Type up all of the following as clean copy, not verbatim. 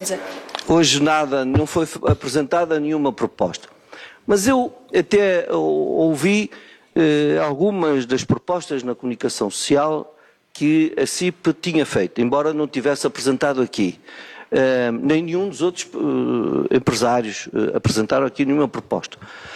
mesa? Hoje nada, não foi apresentada nenhuma proposta. Mas eu até ouvi algumas das propostas na comunicação social que a CIP tinha feito, embora não tivesse apresentado aqui. Nem nenhum dos outros empresários apresentaram aqui nenhuma proposta.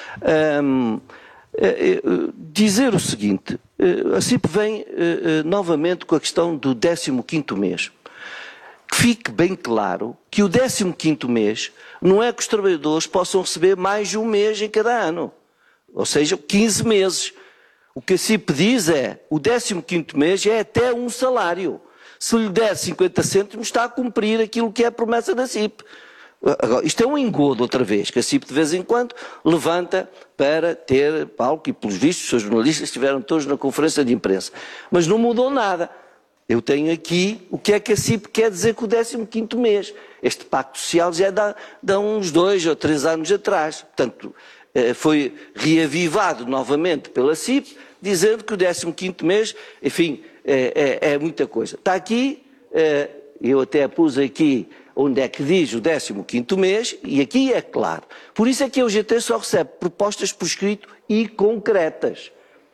Dizer o seguinte, a CIP vem novamente com a questão do 15º mês. Que fique bem claro que o 15º mês não é que os trabalhadores possam receber mais de um mês em cada ano, ou seja, 15 meses. O que a CIP diz é, o 15º mês é até um salário. Se lhe der 50 cêntimos, está a cumprir aquilo que é a promessa da CIP. Agora, isto é um engodo, outra vez, que a CIP de vez em quando levanta para ter palco e, pelos vistos, os seus jornalistas estiveram todos na conferência de imprensa. Mas não mudou nada. Eu tenho aqui o que é que a CIP quer dizer com o 15º mês. Este pacto social já dá uns 2 ou 3 anos atrás. Portanto, foi reavivado novamente pela CIP, dizendo que o 15º mês, enfim, é muita coisa. Está aqui, eu até pus aqui onde é que diz o 15º mês, e aqui é claro. Por isso é que a UGT só recebe propostas por escrito e concretas.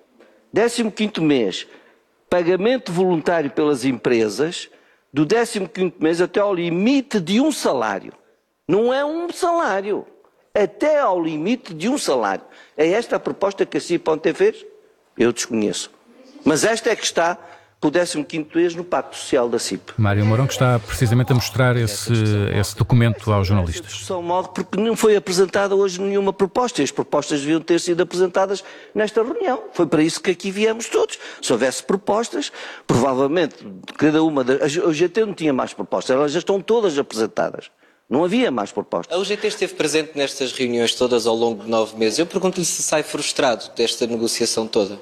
15º mês, pagamento voluntário pelas empresas, do 15º mês até ao limite de um salário. Não é um salário, até ao limite de um salário. É esta a proposta que a CIP ontem fez? Eu desconheço. Mas esta é que está com o 15º mês no Pacto Social da CIP. Mário Mourão, que está precisamente a mostrar esse documento aos jornalistas. A discussão morre porque não foi apresentada hoje nenhuma proposta. E as propostas deviam ter sido apresentadas nesta reunião. Foi para isso que aqui viemos todos. Se houvesse propostas, provavelmente cada uma das... A UGT não tinha mais propostas, elas já estão todas apresentadas. Não havia mais propostas. A UGT esteve presente nestas reuniões todas ao longo de 9 meses. Eu pergunto-lhe se sai frustrado desta negociação toda.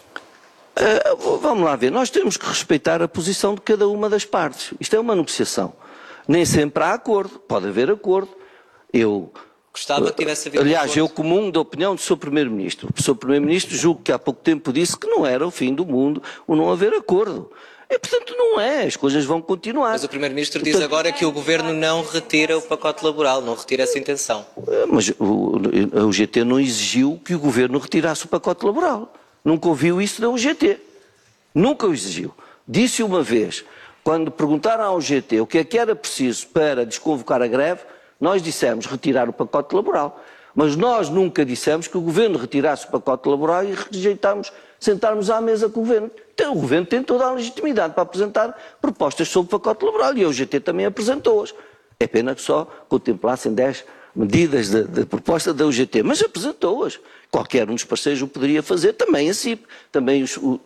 Vamos lá ver, nós temos que respeitar a posição de cada uma das partes. Isto é uma negociação. Nem sempre há acordo, pode haver acordo. Eu gostava que tivesse havido aliás, acordo. eu comungo da opinião do Sr. Primeiro-Ministro. O Sr. Primeiro-Ministro julgo que há pouco tempo disse que não era o fim do mundo o não haver acordo. E, portanto, não é, as coisas vão continuar. Mas o Primeiro-Ministro diz agora que o Governo não retira o pacote laboral, não retira essa intenção. Mas a UGT não exigiu que o Governo retirasse o pacote laboral. Nunca ouviu isso da UGT. Nunca o exigiu. Disse uma vez, quando perguntaram à UGT o que é que era preciso para desconvocar a greve, nós dissemos retirar o pacote laboral. Mas nós nunca dissemos que o Governo retirasse o pacote laboral e rejeitámos sentarmos à mesa com o Governo. Então, o Governo tem toda a legitimidade para apresentar propostas sobre o pacote laboral e a UGT também apresentou-as. É pena que só contemplassem 10 medidas de proposta da UGT, mas apresentou-as. Qualquer um dos parceiros o poderia fazer, também a CIP, também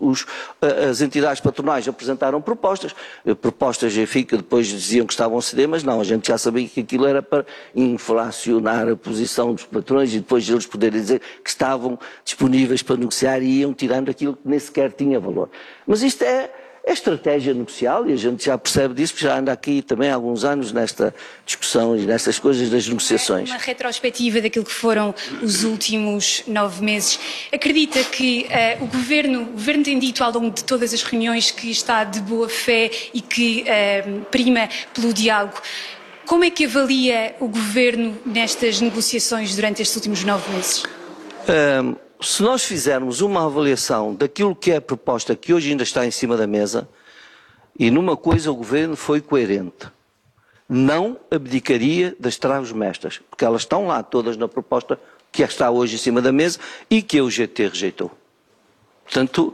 as entidades patronais apresentaram propostas, enfim, que depois diziam que estavam a ceder, mas não, a gente já sabia que aquilo era para inflacionar a posição dos patrões e depois eles poderem dizer que estavam disponíveis para negociar e iam tirando aquilo que nem sequer tinha valor. Mas isto é estratégia negocial e a gente já percebe disso, porque já anda aqui também há alguns anos nesta discussão e nestas coisas das negociações. Uma retrospectiva daquilo que foram os últimos 9 meses. Acredita que o Governo tem dito ao longo de todas as reuniões que está de boa fé e que prima pelo diálogo. Como é que avalia o Governo nestas negociações durante estes últimos 9 meses? Se nós fizermos uma avaliação daquilo que é a proposta que hoje ainda está em cima da mesa, e numa coisa o Governo foi coerente, não abdicaria das trás-mestras, porque elas estão lá todas na proposta que está hoje em cima da mesa e que a UGT rejeitou. Portanto,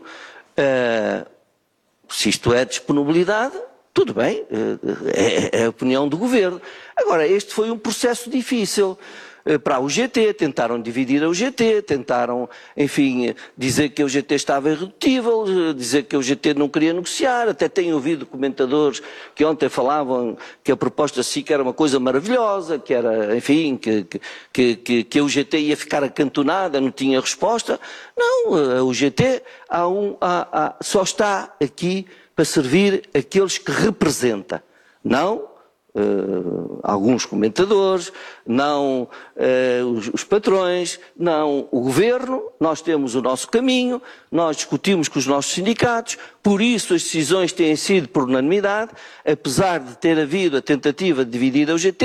se isto é disponibilidade, tudo bem, é a opinião do Governo. Agora, este foi um processo difícil. Para a UGT, tentaram dividir a UGT, tentaram, enfim, dizer que a UGT estava irredutível, dizer que a UGT não queria negociar, até tenho ouvido comentadores que ontem falavam que a proposta SIC era uma coisa maravilhosa, que era, enfim, que a UGT ia ficar acantonada, não tinha resposta. Não, a UGT só está aqui para servir aqueles que representa, não alguns comentadores, não os patrões, não o Governo. Nós temos o nosso caminho, nós discutimos com os nossos sindicatos, por isso as decisões têm sido por unanimidade, apesar de ter havido a tentativa de dividir a UGT.